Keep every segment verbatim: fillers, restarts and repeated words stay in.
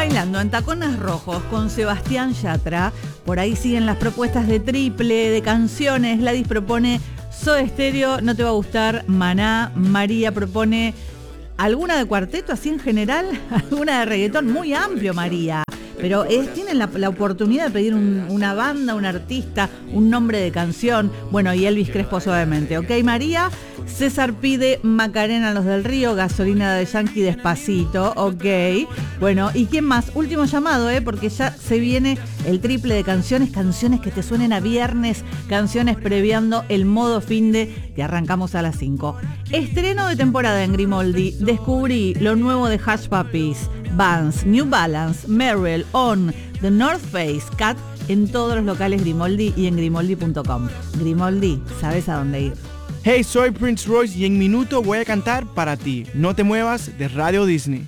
Bailando en Tacones Rojos con Sebastián Yatra. Por ahí siguen las propuestas de triple, de canciones. Ladis propone Soda Stereo, No Te Va a Gustar, Maná. María propone alguna de cuarteto, así en general, alguna de reggaetón, muy amplio María. Pero es, tienen la, la oportunidad de pedir un, una banda, un artista, un nombre de canción. Bueno, y Elvis Crespo suavemente. ¿Ok, María? César pide Macarena, Los del Río, Gasolina de Yankee, Despacito. Ok. Bueno, ¿y quién más? Último llamado, ¿eh? Porque ya se viene el triple de canciones. Canciones que te suenen a viernes. Canciones previando el modo finde que arrancamos a las cinco. Estreno de temporada en Grimoldi. Descubrí lo nuevo de Hush Puppies, Vans, New Balance, Merrell, On, The North Face, Cat, en todos los locales Grimoldi y en grimoldi punto com. Grimoldi, sabes a dónde ir. Hey, soy Prince Royce y en minuto voy a cantar para ti. No te muevas de Radio Disney.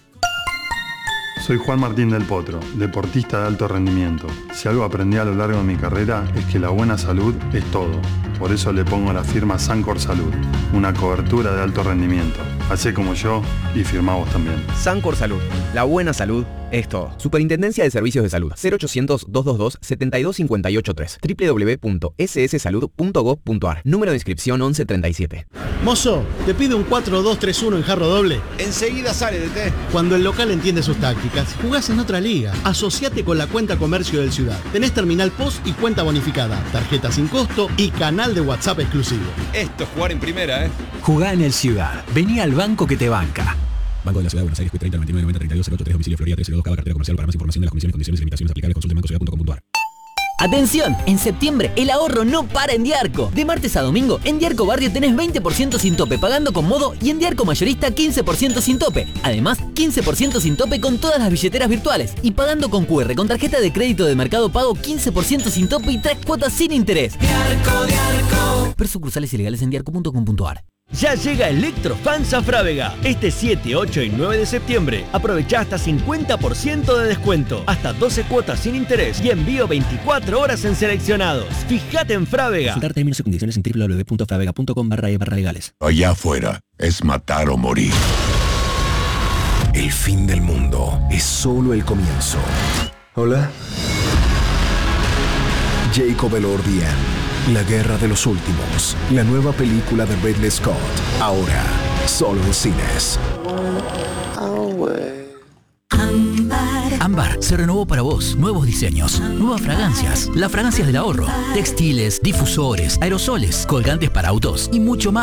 Soy Juan Martín del Potro, deportista de alto rendimiento. Si algo aprendí a lo largo de mi carrera es que la buena salud es todo. Por eso le pongo a la firma Sancor Salud, una cobertura de alto rendimiento. Hacé como yo y firmá vos también. Sancor Salud, la buena salud es todo. Superintendencia de Servicios de Salud. cero ochocientos, doscientos veintidós, setenta y dos cincuenta y ocho tres. doble u doble u doble u punto ese ese salud punto gob punto ar. Número de inscripción once treinta y siete. Mozo, ¿te pide un cuatro dos tres uno en jarro doble? Enseguida sale de té. Cuando el local entiende sus tácticas, jugás en otra liga. Asociate con la cuenta comercio del Ciudad. Tenés terminal post y cuenta bonificada, tarjeta sin costo y canal de WhatsApp exclusivo. Esto es jugar en primera, ¿eh? Jugá en el Ciudad. Vení al banco que te banca. Banco de la Ciudad de Buenos Aires, treinta, noventa y nueve, noventa, treinta y dos, cero ocho tres, domicilio Florida, tres cero dos, cada cartera comercial. Para más información de las comisiones, condiciones y limitaciones aplicables, consulte banco ciudad punto com punto ar. ¡Atención! En septiembre el ahorro no para en Diarco. De martes a domingo, en Diarco Barrio tenés veinte por ciento sin tope pagando con modo y en Diarco Mayorista quince por ciento sin tope. Además, quince por ciento sin tope con todas las billeteras virtuales. Y pagando con cu erre con tarjeta de crédito de Mercado Pago quince por ciento sin tope y tres cuotas sin interés. Diarco, Diarco. Ver sucursales ilegales en diarco punto com punto ar. Ya llega Electrofans a Frávega. Este siete, ocho y nueve de septiembre. Aprovecha hasta cincuenta por ciento de descuento, hasta doce cuotas sin interés y envío veinticuatro horas en seleccionados. Fíjate en Frávega. Consultar términos y condiciones en doble u doble u doble u punto fravega punto com barra e barra legales. Allá afuera es matar o morir. El fin del mundo es solo el comienzo. Hola. Jacob Elordi en La Guerra de los Últimos, la nueva película de Ridley Scott, ahora solo en cines. Ámbar. Ámbar se renovó para vos. Nuevos diseños, nuevas fragancias, las fragancias del ahorro, textiles, difusores, aerosoles, colgantes para autos y mucho más.